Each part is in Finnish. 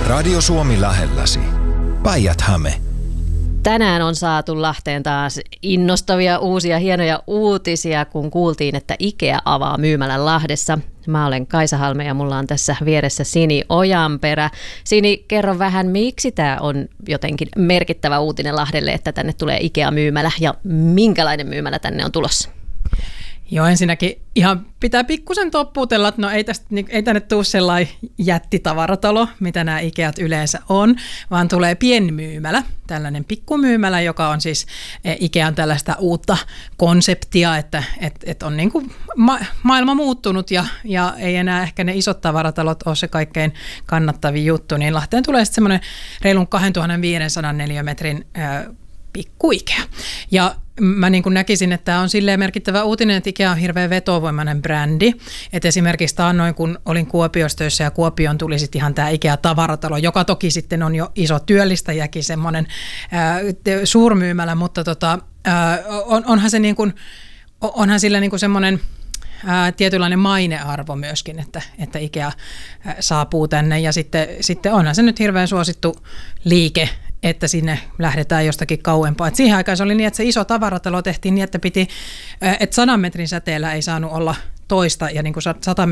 Radio Suomi lähelläsi. Päijät-Häme. Tänään on saatu Lahteen taas innostavia uusia hienoja uutisia, kun kuultiin, että IKEA avaa myymälän Lahdessa. Mä olen Kaisa Halme ja mulla on tässä vieressä Sini Ojanperä. Sini, kerro vähän, miksi tämä on jotenkin merkittävä uutinen Lahdelle, että tänne tulee IKEA-myymälä ja minkälainen myymälä tänne on tulossa? Joo, ensinnäkin ihan pitää pikkusen toppuutella, että no ei tänne tule sellainen jättitavaratalo, mitä nämä Ikeat yleensä on, vaan tulee pienmyymälä, tällainen pikkumyymälä, joka on siis Ikean tällaista uutta konseptia, että on niin kuin maailma muuttunut ja ei enää ehkä ne isot tavaratalot ole se kaikkein kannattavin juttu, niin Lahteen tulee sitten semmoinen reilun 2500 neliömetrin pikku IKEA. Ja mä niin kuin näkisin, että tämä on silleen merkittävä uutinen, että IKEA on hirveän vetovoimainen brändi. Että esimerkiksi taannoin, kun olin Kuopiossa töissä ja Kuopioon tuli sitten ihan tämä IKEA-tavaratalo, joka toki sitten on jo iso työllistäjäkin, semmoinen suurmyymälä, mutta onhan se niin kuin, onhan sillä niin kuin semmoinen tietynlainen mainearvo myöskin, että IKEA saapuu tänne ja sitten onhan se nyt hirveän suosittu liike, että sinne lähdetään jostakin kauempaa. Et siihen aikaan se oli niin, että se iso tavaratalo tehtiin niin, että 100 metrin säteellä ei saanut olla toista ja niin kuin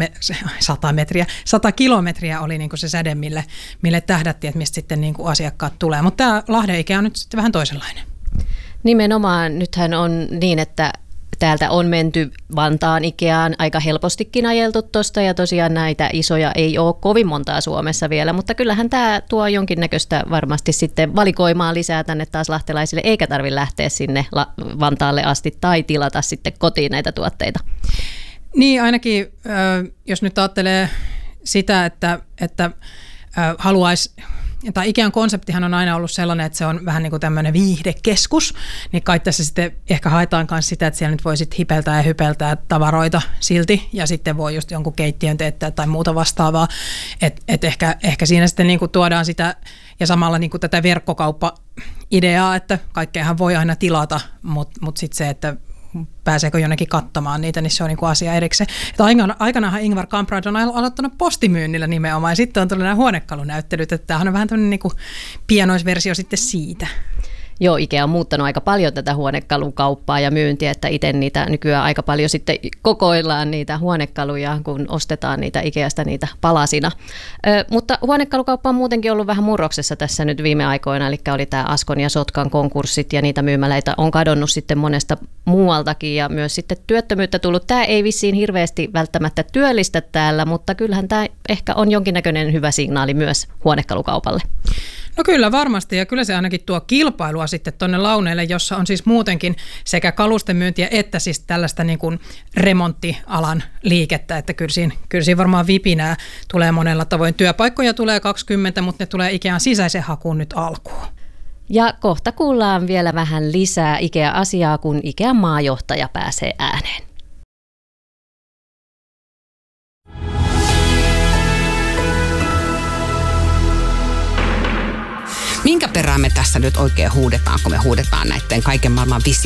100 kilometriä oli niin kuin se säde, mille tähdättiin, että mistä sitten niin kuin asiakkaat tulee. Mutta tämä Lahden IKEA on nyt sitten vähän toisenlainen. Nimenomaan nythän on niin, että täältä on menty Vantaan IKEAan aika helpostikin ajeltu tuosta ja tosiaan näitä isoja ei ole kovin montaa Suomessa vielä, mutta kyllähän tämä tuo jonkinnäköistä varmasti sitten valikoimaa lisää tänne taas lahtelaisille, eikä tarvitse lähteä sinne Vantaalle asti tai tilata sitten kotiin näitä tuotteita. Niin ainakin, jos nyt ajattelee sitä, että haluaisi, tai Ikean konseptihan on aina ollut sellainen, että se on vähän niin kuin tämmöinen viihdekeskus, niin kai tässä sitten ehkä haetaan myös sitä, että siellä nyt voi sitten hipeltää ja hypeltää tavaroita silti, ja sitten voi just jonkun keittiön teettää tai muuta vastaavaa, että ehkä siinä sitten niin kuin tuodaan sitä, ja samalla niin kuin tätä verkkokauppa-ideaa, että kaikkeahan voi aina tilata, mutta sitten se, että pääseekö jonnekin katsomaan niitä, niin se on niinku asia erikseen. Aikanaanhan Ingvar Kamprad on aloittanut postimyynnillä nimenomaan, ja sitten on tullut nämä huonekalunäyttelyt, että tämähän on vähän tämmöinen niinku pienoisversio sitten siitä. Joo, IKEA on muuttanut aika paljon tätä huonekalukauppaa ja myyntiä, että itse niitä nykyään aika paljon sitten kokoillaan niitä huonekaluja, kun ostetaan niitä IKEAsta niitä palasina. Mutta huonekalukauppa on muutenkin ollut vähän murroksessa tässä nyt viime aikoina, eli oli tämä Askon ja Sotkan konkurssit ja niitä myymäläitä on kadonnut sitten monesta muualtakin ja myös sitten työttömyyttä tullut. Tämä ei vissiin hirveästi välttämättä työllistä täällä, mutta kyllähän tämä ehkä on jonkinnäköinen hyvä signaali myös huonekalukaupalle. No kyllä varmasti, ja kyllä se ainakin tuo kilpailua sitten tuonne launeille, jossa on siis muutenkin sekä kalusten myyntiä että siis tällaista niin kuin remonttialan liikettä, että kyllä siinä varmaan vipinää tulee monella tavoin. Työpaikkoja tulee 20, mutta ne tulee Ikean sisäisen hakuun nyt alkuun. Ja kohta kuullaan vielä vähän lisää IKEA-asiaa, kun IKEAn maajohtaja pääsee ääneen. Minkä perään me tässä nyt oikein huudetaan, kun me huudetaan näiden kaiken maailman